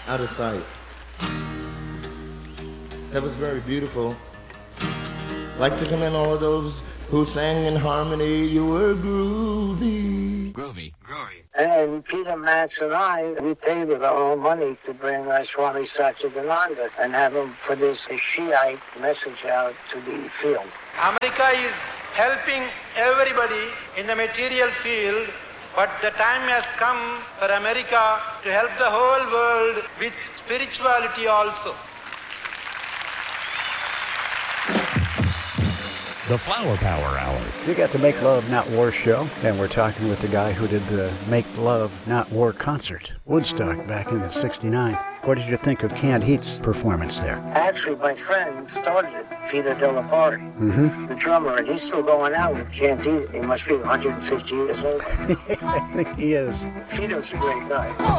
out of sight. That was very beautiful. Like to commend all of those who sang in harmony. You were groovy. Groovy. And Peter, Max, and I, we paid with our own money to bring Swami Satchidananda and have him put his Shiite message out to the field. America is helping everybody in the material field, but the time has come for America to help the whole world with spirituality also. The Flower Power Hour. You got the Make Love Not War show, and we're talking with the guy who did the Make Love Not War concert, Woodstock, back in '69. What did you think of Canned Heat's performance there? Actually, my friend started it, Peter Delaparty, the drummer, and he's still going out with Canned Heat. He must be 150 years old. I think he is. Peter's a great guy.